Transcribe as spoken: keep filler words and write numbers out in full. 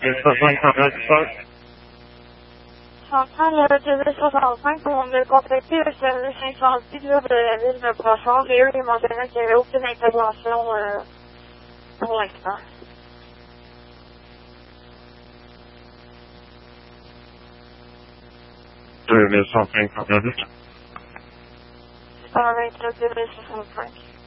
mille soixante-cinq, combien de fois? J'entends le deux soixante-cinq pour me contacter le service incendie là, de la ville de Brossard et eux, ils m'ont donné qu'il n'y avait aucune intervention euh, pour l'instant. deux mille cent cinq, combien de fois? cent vingt-deux, deux soixante-cinq.